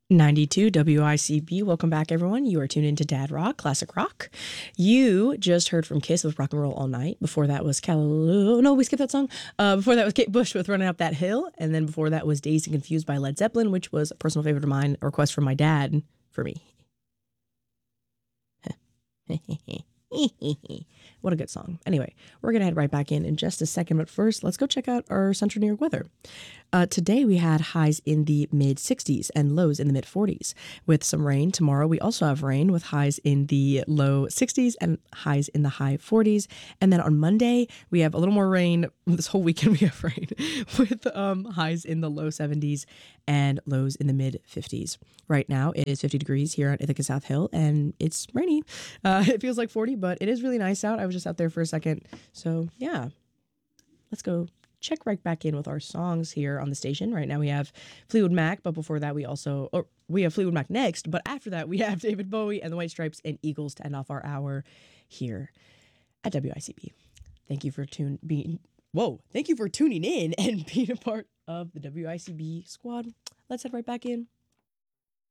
92 WICB. Welcome back, everyone. You are tuned into Dad Rock, Classic Rock. You just heard from Kiss with Rock and Roll All Night. Before that was No, we skipped that song. Before that was Kate Bush with Running Up That Hill. And then before that was Dazed and Confused by Led Zeppelin, which was a personal favorite of mine, a request from my dad for me. What a good song. Anyway, we're going to head right back in just a second. But first, let's go check out our Central New York weather. Today we had highs in the mid 60s and lows in the mid 40s with some rain. Tomorrow we also have rain with highs in the low 60s and highs in the high 40s. And then on Monday we have a little more rain. This whole weekend we have rain with highs in the low 70s and lows in the mid 50s. Right now it is 50 degrees here on Ithaca South Hill and it's rainy. It feels like 40, but it is really nice out. I was just out there for a second. So yeah, let's go check right back in with our songs here on the station. Right now we have Fleetwood Mac, but before that we have Fleetwood Mac next, but after that we have David Bowie and the White Stripes and Eagles to end off our hour here at WICB. Thank you for tuning in and being a part of the WICB squad. Let's head right back in.